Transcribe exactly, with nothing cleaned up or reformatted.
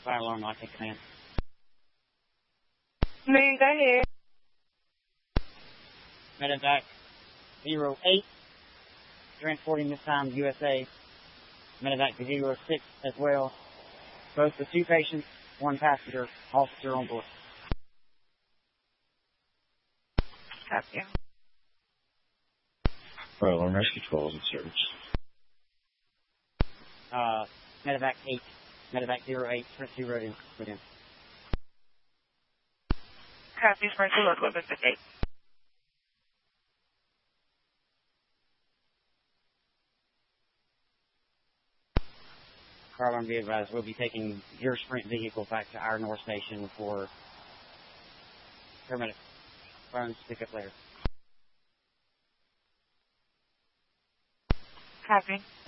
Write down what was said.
Fire alarm, I take command. Moon, go ahead. Medevac zero eight, transporting this time U S A. Medevac zero six as well. Both with two patients, one passenger, officer on board. Copy. Fire alarm rescue twelve in service. Uh, Medevac eight, Medevac zero eight, Sprint zero in, within. Copy, Sprint zero, equipment eight. Fire alarm be advised, we'll be taking your Sprint vehicle back to our North Station for paramedic runs, pick up later. Copy.